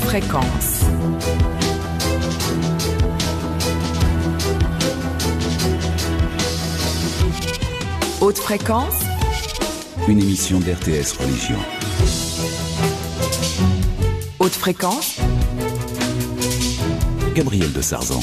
fréquence. Haute fréquence, une émission d'RTS Religion. Haute fréquence, Gabriel de Sarzan.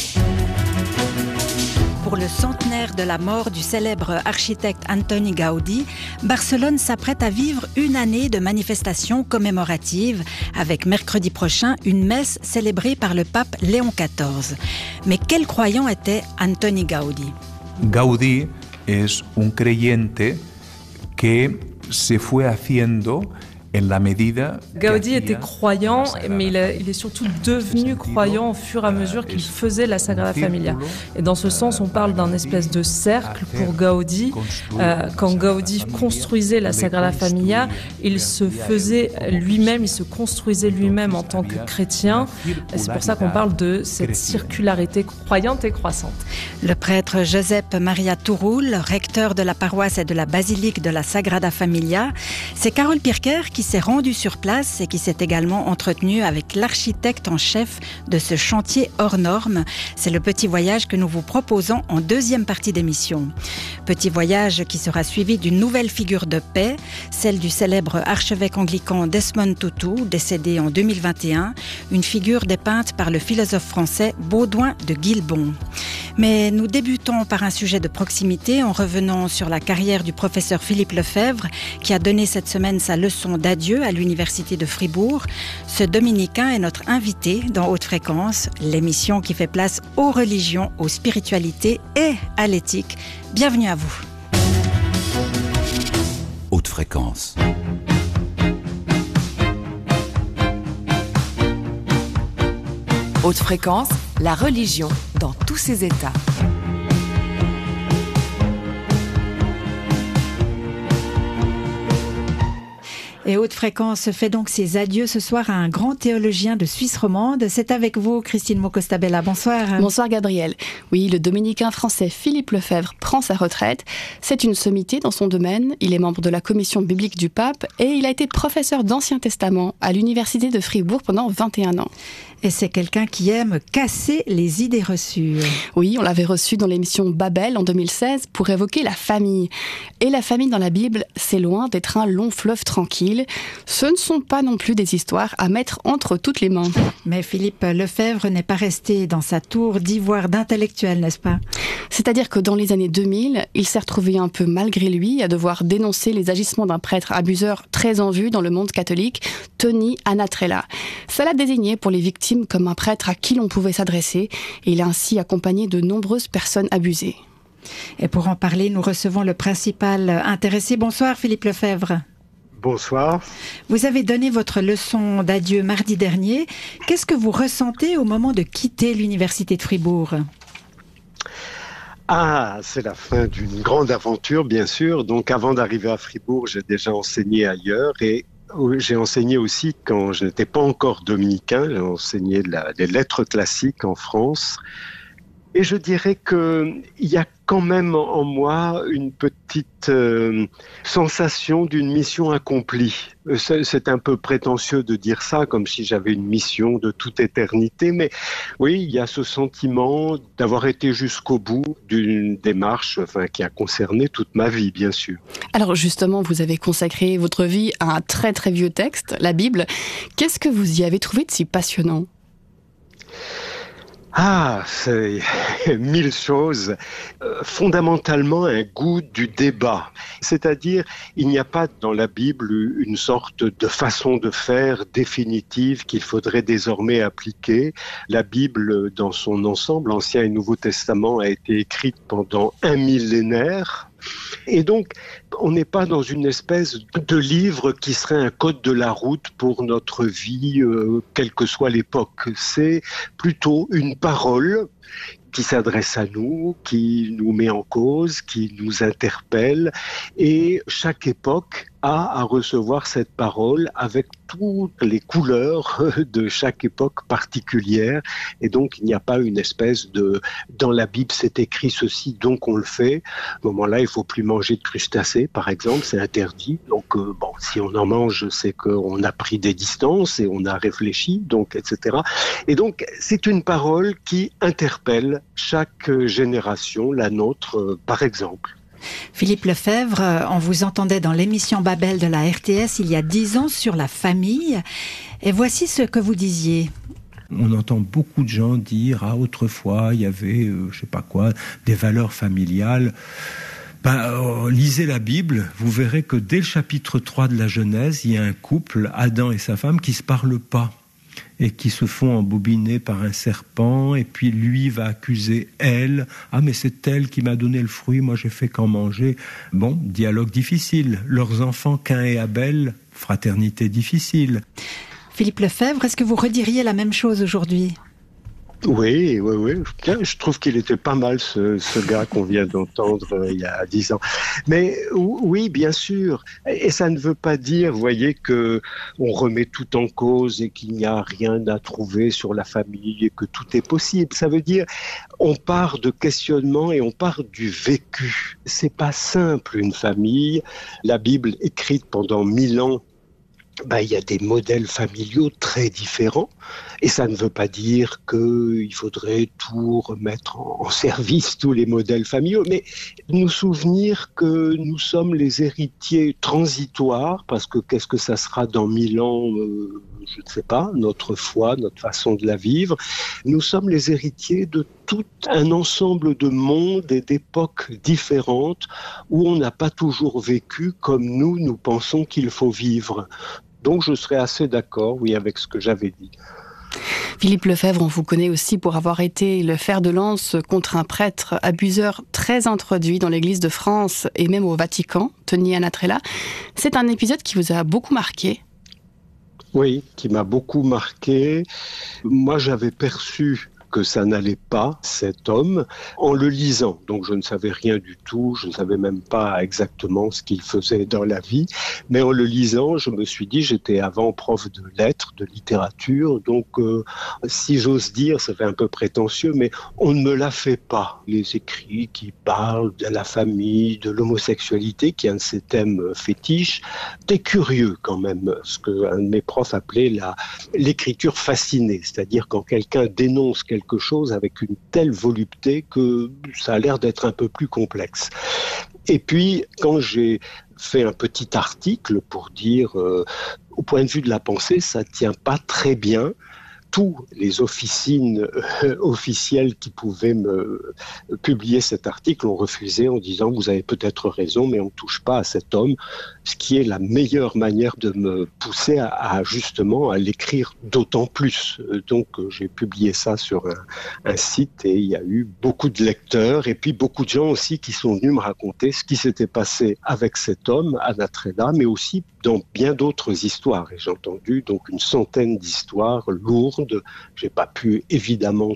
Pour le centenaire de la mort du célèbre architecte Antoni Gaudí, Barcelone s'apprête à vivre une année de manifestations commémoratives avec mercredi prochain une messe célébrée par le pape Léon XIV. Mais quel croyant était Antoni Gaudí? Gaudí es un creyente que se fue haciendo en la medida. Gaudí était croyant, mais il est surtout devenu croyant au fur et à mesure qu'il faisait la Sagrada Familia. Et dans ce sens, on parle d'un espèce de cercle pour Gaudí. Quand Gaudí construisait la Sagrada Familia, il se faisait lui-même, il se construisait lui-même en tant que chrétien. Et c'est pour ça qu'on parle de cette circularité croyante et croissante. Le prêtre Josep Maria Turull, recteur de la paroisse et de la basilique de la Sagrada Familia, c'est Carole Pirker qui s'est rendu sur place et qui s'est également entretenu avec l'architecte en chef de ce chantier hors norme. C'est le petit voyage que nous vous proposons en deuxième partie d'émission. Petit voyage qui sera suivi d'une nouvelle figure de paix, celle du célèbre archevêque anglican Desmond Tutu, décédé en 2021, une figure dépeinte par le philosophe français Baudouin de Guilbon. Mais nous débutons par un sujet de proximité en revenant sur la carrière du professeur Philippe Lefebvre qui a donné cette semaine sa leçon d'adieu à l'université de Fribourg. Ce dominicain est notre invité dans Haute Fréquence, l'émission qui fait place aux religions, aux spiritualités et à l'éthique. Bienvenue à vous. Haute Fréquence. haute fréquence, la religion dans tous ses états. Et Haute Fréquence fait donc ses adieux ce soir à un grand théologien de Suisse romande. C'est avec vous, Christine Mocostabella. Bonsoir. Bonsoir, Gabriel. Oui, le dominicain français Philippe Lefebvre prend sa retraite. C'est une sommité dans son domaine. Il est membre de la commission biblique du pape et il a été professeur d'Ancien Testament à l'université de Fribourg pendant 21 ans. Et c'est quelqu'un qui aime casser les idées reçues. Oui, on l'avait reçu dans l'émission Babel en 2016 pour évoquer la famille. Et la famille dans la Bible, c'est loin d'être un long fleuve tranquille. Ce ne sont pas non plus des histoires à mettre entre toutes les mains. Mais Philippe Lefebvre n'est pas resté dans sa tour d'ivoire d'intellectuel, n'est-ce pas? C'est-à-dire que dans les années 2000, il s'est retrouvé un peu malgré lui à devoir dénoncer les agissements d'un prêtre abuseur très en vue dans le monde catholique, Tony Anatrella. Ça l'a désigné pour les victimes comme un prêtre à qui l'on pouvait s'adresser et il a ainsi accompagné de nombreuses personnes abusées. Et pour en parler, nous recevons le principal intéressé. Bonsoir Philippe Lefebvre. Bonsoir. Vous avez donné votre leçon d'adieu mardi dernier. Qu'est-ce que vous ressentez au moment de quitter l'université de Fribourg ? Ah, c'est la fin d'une grande aventure, bien sûr. Donc avant d'arriver à Fribourg, j'ai déjà enseigné ailleurs et j'ai enseigné aussi quand je n'étais pas encore dominicain. J'ai enseigné des lettres classiques en France. Et je dirais qu'il y a quand même en moi une petite sensation d'une mission accomplie. C'est un peu prétentieux de dire ça, comme si j'avais une mission de toute éternité, mais oui, il y a ce sentiment d'avoir été jusqu'au bout d'une démarche qui a concerné toute ma vie, bien sûr. Alors justement, vous avez consacré votre vie à un très très vieux texte, la Bible. Qu'est-ce que vous y avez trouvé de si passionnant ? Ah, c'est 1000 choses. Fondamentalement, un goût du débat. C'est-à-dire, il n'y a pas dans la Bible une sorte de façon de faire définitive qu'il faudrait désormais appliquer. La Bible, dans son ensemble, Ancien et Nouveau Testament, a été écrite pendant 1 millénaire. Et donc, on n'est pas dans une espèce de livre qui serait un code de la route pour notre vie, quelle que soit l'époque. C'est plutôt une parole qui s'adresse à nous, qui nous met en cause, qui nous interpelle. Et chaque époque a à recevoir cette parole avec toutes les couleurs de chaque époque particulière. Et donc, il n'y a pas une espèce de « dans la Bible, c'est écrit ceci, donc on le fait ». À ce moment-là, il ne faut plus manger de crustacés, par exemple, c'est interdit. Donc, si on en mange, c'est qu'on a pris des distances et on a réfléchi, donc, etc. Et donc, c'est une parole qui interpelle chaque génération, la nôtre, par exemple. Philippe Lefebvre, on vous entendait dans l'émission Babel de la RTS il y a 10 ans sur la famille. Et voici ce que vous disiez. On entend beaucoup de gens dire « Ah, autrefois, il y avait, des valeurs familiales ». Lisez la Bible, vous verrez que dès le chapitre 3 de la Genèse, il y a un couple, Adam et sa femme, qui ne se parlent pas et qui se font embobiner par un serpent, et puis lui va accuser elle. « Ah, mais c'est elle qui m'a donné le fruit, moi j'ai fait qu'en manger. » Bon, dialogue difficile. Leurs enfants, Caïn et Abel, fraternité difficile. Philippe Lefebvre, est-ce que vous rediriez la même chose aujourd'hui ? Oui. Je trouve qu'il était pas mal ce gars qu'on vient d'entendre il y a 10 ans. Mais oui, bien sûr. Et ça ne veut pas dire, vous voyez, que on remet tout en cause et qu'il n'y a rien à trouver sur la famille et que tout est possible. Ça veut dire, on part de questionnements et on part du vécu. C'est pas simple, une famille. La Bible écrite pendant 1000 ans, il y a des modèles familiaux très différents et ça ne veut pas dire qu'il faudrait tout remettre en service, tous les modèles familiaux, mais nous souvenir que nous sommes les héritiers transitoires, parce que qu'est-ce que ça sera dans 1000 ans, je ne sais pas, notre foi, notre façon de la vivre. Nous sommes les héritiers de tout un ensemble de mondes et d'époques différentes où on n'a pas toujours vécu comme nous pensons qu'il faut vivre. Donc je serais assez d'accord, oui, avec ce que j'avais dit. Philippe Lefebvre, on vous connaît aussi pour avoir été le fer de lance contre un prêtre abuseur très introduit dans l'Église de France et même au Vatican, Tony Anatrella. C'est un épisode qui vous a beaucoup marqué. Oui, qui m'a beaucoup marqué. Moi, j'avais perçu que ça n'allait pas, cet homme, en le lisant. Donc je ne savais rien du tout, je ne savais même pas exactement ce qu'il faisait dans la vie, mais en le lisant, je me suis dit, j'étais avant prof de lettres, de littérature, donc si j'ose dire, ça fait un peu prétentieux, mais on ne me l'a fait pas. Les écrits qui parlent de la famille, de l'homosexualité, qui est un de ses thèmes fétiches, c'est curieux quand même, ce qu'un de mes profs appelait l'écriture fascinée, c'est-à-dire quand quelqu'un dénonce quelque chose avec une telle volupté que ça a l'air d'être un peu plus complexe. Et puis, quand j'ai fait un petit article pour dire, au point de vue de la pensée, ça ne tient pas très bien, tous les officines officielles qui pouvaient me publier cet article ont refusé en disant « Vous avez peut-être raison, mais on ne touche pas à cet homme », ce qui est la meilleure manière de me pousser justement à l'écrire d'autant plus. Donc j'ai publié ça sur un site et il y a eu beaucoup de lecteurs et puis beaucoup de gens aussi qui sont venus me raconter ce qui s'était passé avec cet homme, Anatrella, mais aussi dans bien d'autres histoires. Et j'ai entendu donc une centaine d'histoires lourdes. J'ai pas pu évidemment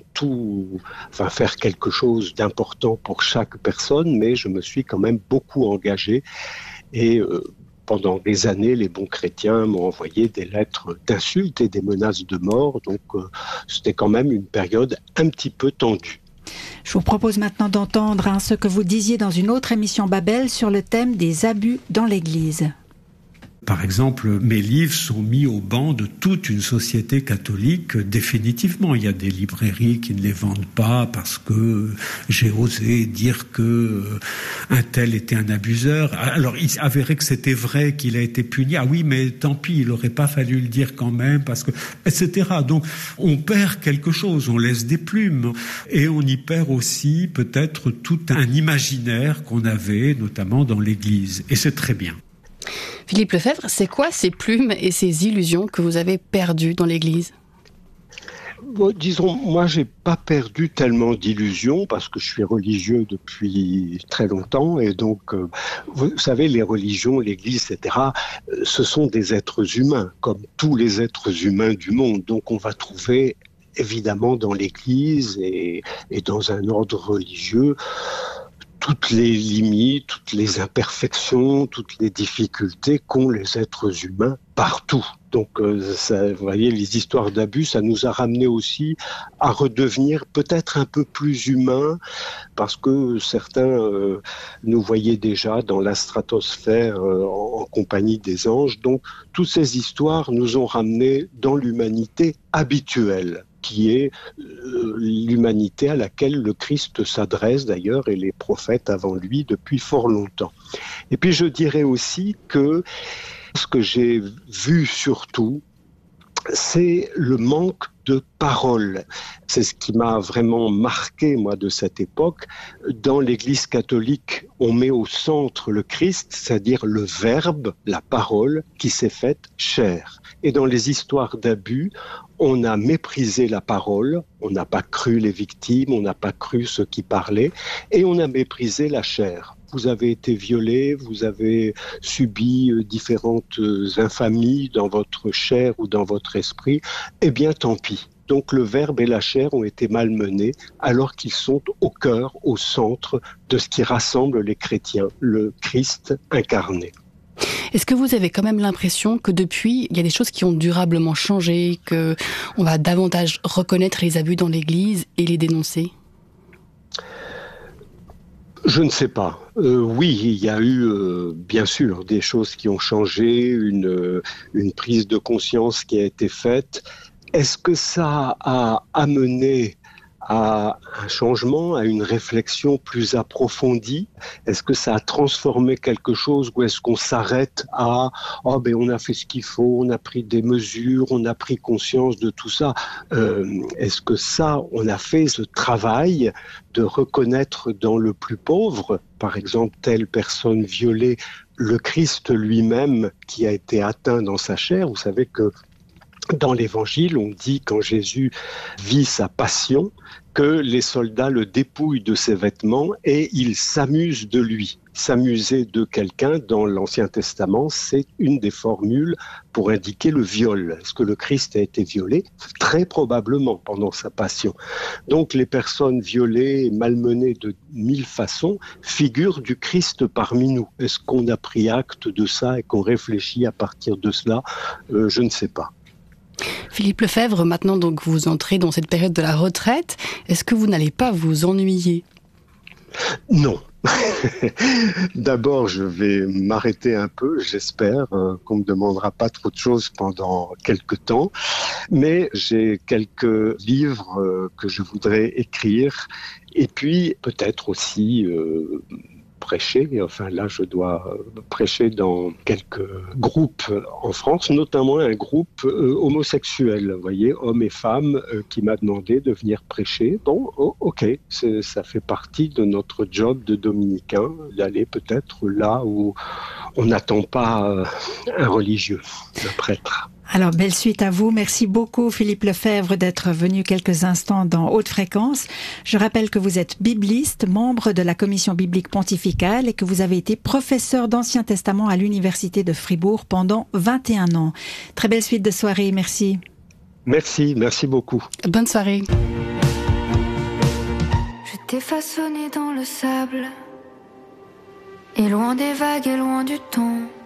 faire quelque chose d'important pour chaque personne, mais je me suis quand même beaucoup engagé. Et pendant des années, les bons chrétiens m'ont envoyé des lettres d'insultes et des menaces de mort. Donc c'était quand même une période un petit peu tendue. Je vous propose maintenant d'entendre ce que vous disiez dans une autre émission Babel sur le thème des abus dans l'Église. Par exemple, mes livres sont mis au banc de toute une société catholique définitivement. Il y a des librairies qui ne les vendent pas parce que j'ai osé dire que un tel était un abuseur. Alors, il s'avérait que c'était vrai, qu'il a été puni. Ah oui, mais tant pis, il n'aurait pas fallu le dire quand même, parce que, etc. Donc, on perd quelque chose, on laisse des plumes. Et on y perd aussi peut-être tout un imaginaire qu'on avait, notamment dans l'Église. Et c'est très bien. Philippe Lefebvre, c'est quoi ces plumes et ces illusions que vous avez perdues dans l'Église ? Bon, disons, moi, j'ai pas perdu tellement d'illusions parce que je suis religieux depuis très longtemps et donc, vous savez, les religions, l'Église, etc., ce sont des êtres humains, comme tous les êtres humains du monde. Donc, on va trouver évidemment dans l'Église et dans un ordre religieux toutes les limites, toutes les imperfections, toutes les difficultés qu'ont les êtres humains partout. Donc, vous voyez, les histoires d'abus, ça nous a ramené aussi à redevenir peut-être un peu plus humains, parce que certains nous voyaient déjà dans la stratosphère en compagnie des anges. Donc, toutes ces histoires nous ont ramenés dans l'humanité habituelle, qui est l'humanité à laquelle le Christ s'adresse d'ailleurs, et les prophètes avant lui depuis fort longtemps. Et puis je dirais aussi que ce que j'ai vu surtout, c'est le manque de parole. C'est ce qui m'a vraiment marqué, moi, de cette époque. Dans l'Église catholique, on met au centre le Christ, c'est-à-dire le Verbe, la parole, qui s'est faite chair. Et dans les histoires d'abus, on a méprisé la parole, on n'a pas cru les victimes, on n'a pas cru ceux qui parlaient, et on a méprisé la chair. Vous avez été violé, vous avez subi différentes infamies dans votre chair ou dans votre esprit, eh bien tant pis. Donc le Verbe et la chair ont été malmenés alors qu'ils sont au cœur, au centre de ce qui rassemble les chrétiens, le Christ incarné. Est-ce que vous avez quand même l'impression que depuis, il y a des choses qui ont durablement changé, qu'on va davantage reconnaître les abus dans l'Église et les dénoncer ? Je ne sais pas. Oui, il y a eu bien sûr des choses qui ont changé, une prise de conscience qui a été faite. Est-ce que ça a amené à un changement, à une réflexion plus approfondie? Est-ce que ça a transformé quelque chose ou est-ce qu'on s'arrête à « oh ben on a fait ce qu'il faut, on a pris des mesures, on a pris conscience de tout ça ». Est-ce que ça, on a fait ce travail de reconnaître dans le plus pauvre, par exemple telle personne violée, le Christ lui-même qui a été atteint dans sa chair? Vous savez que dans l'Évangile, on dit quand Jésus vit sa passion, que les soldats le dépouillent de ses vêtements et ils s'amusent de lui. S'amuser de quelqu'un, dans l'Ancien Testament, c'est une des formules pour indiquer le viol. Est-ce que le Christ a été violé? Très probablement pendant sa passion. Donc les personnes violées et malmenées de 1000 façons figurent du Christ parmi nous. Est-ce qu'on a pris acte de ça et qu'on réfléchit à partir de cela? Je ne sais pas. Philippe Lefebvre, maintenant donc vous entrez dans cette période de la retraite. Est-ce que vous n'allez pas vous ennuyer? Non. D'abord, je vais m'arrêter un peu, j'espère qu'on ne me demandera pas trop de choses pendant quelques temps. Mais j'ai quelques livres que je voudrais écrire et puis peut-être aussi prêcher. Enfin là, je dois prêcher dans quelques groupes en France, notamment un groupe homosexuel, vous voyez, hommes et femmes, qui m'a demandé de venir prêcher. Bon, ok, ça fait partie de notre job de dominicain, d'aller peut-être là où on n'attend pas un religieux, un prêtre. Alors, belle suite à vous. Merci beaucoup, Philippe Lefebvre, d'être venu quelques instants dans Haute Fréquence. Je rappelle que vous êtes bibliste, membre de la Commission biblique pontificale et que vous avez été professeur d'Ancien Testament à l'Université de Fribourg pendant 21 ans. Très belle suite de soirée. Merci. Merci beaucoup. Bonne soirée. Je t'ai façonné dans le sable, et loin des vagues et loin du temps.